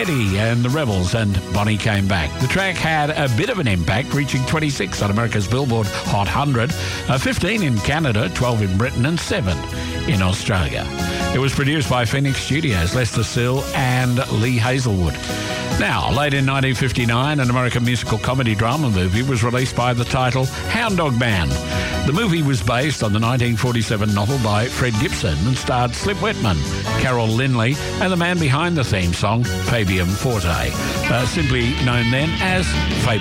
Eddie and the Rebels and Bonnie Came Back. The track had a bit of an impact, reaching 26 on America's Billboard Hot 100, 15 in Canada, 12 in Britain and 7 in Australia. It was produced by Phoenix Studios, Lester Sill and Lee Hazelwood. Now, late in 1959, an American musical comedy drama movie was released by the title Hound Dog Man. The movie was based on the 1947 novel by Fred Gibson and starred Slip Whitman, Carol Lindley, and the man behind the theme song, Fabian Forte, simply known then as Fabian.